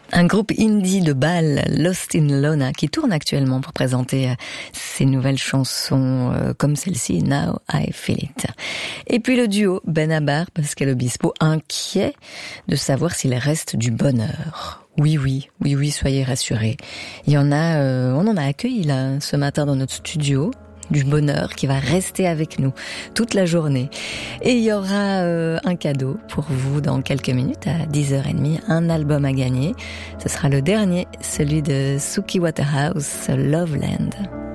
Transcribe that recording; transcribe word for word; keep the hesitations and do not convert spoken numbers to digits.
Un groupe indie de Bâle, Lost in Lona, qui tourne actuellement pour présenter ses nouvelles chansons euh, comme celle-ci, Now I Feel It. Et puis le duo Benabar, Pascal Obispo, inquiet de savoir s'il reste du bonheur. Oui, oui, oui, oui, soyez rassurés. Il y en a, euh, on en a accueilli là ce matin dans notre studio. Du bonheur qui va rester avec nous toute la journée. Et il y aura euh, un cadeau pour vous dans quelques minutes à dix heures trente, un album à gagner. Ce sera le dernier, celui de Suki Waterhouse, Loveland.